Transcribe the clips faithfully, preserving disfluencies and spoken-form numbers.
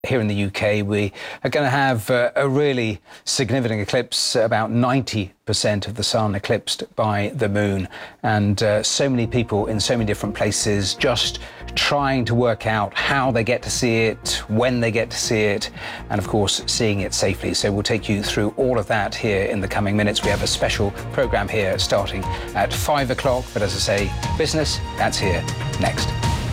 Here in the U K, we are going to have uh, a really significant eclipse, about ninety percent of the sun eclipsed by the moon. And uh, so many people in so many different places just trying to work out how they get to see it, when they get to see it, and of course, seeing it safely. So we'll take you through all of that here in the coming minutes. We have a special program here starting at five o'clock. But as I say, business, that's here next.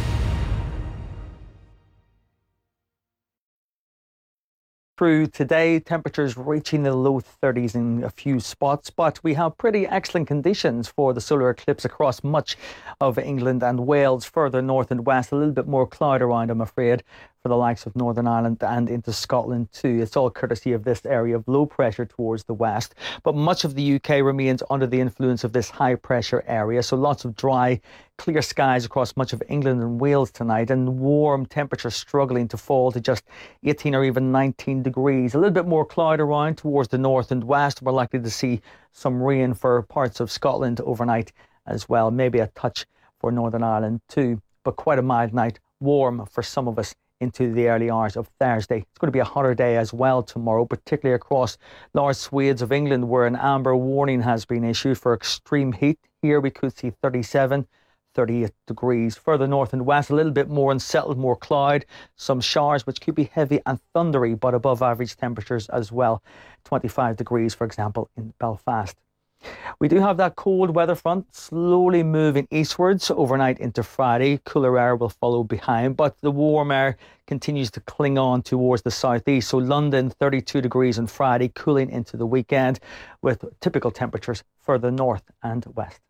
Through today, temperatures reaching the low thirties in a few spots, but we have pretty excellent conditions for the solar eclipse across much of England and Wales. Further north and west, a little bit more cloud around, I'm afraid, for the likes of Northern Ireland and into Scotland too. It's all courtesy of this area of low pressure towards the west. But much of the U K remains under the influence of this high pressure area, so lots of dry, clear skies across much of England and Wales tonight, and warm temperatures struggling to fall to just eighteen or even nineteen degrees. A little bit more cloud around towards the north and west. We're likely to see some rain for parts of Scotland overnight as well, maybe a touch for Northern Ireland too, but quite a mild night, warm for some of us into the early hours of Thursday. It's going to be a hotter day as well tomorrow, particularly across large swathes of England where an amber warning has been issued for extreme heat. Here we could see thirty-seven, thirty-eight degrees. Further north and west, a little bit more unsettled, more cloud, some showers which could be heavy and thundery, but above average temperatures as well. twenty-five degrees, for example, in Belfast. We do have that cold weather front slowly moving eastwards overnight into Friday. Cooler air will follow behind, but the warm air continues to cling on towards the southeast. So London, thirty-two degrees on Friday, cooling into the weekend with typical temperatures further north and west.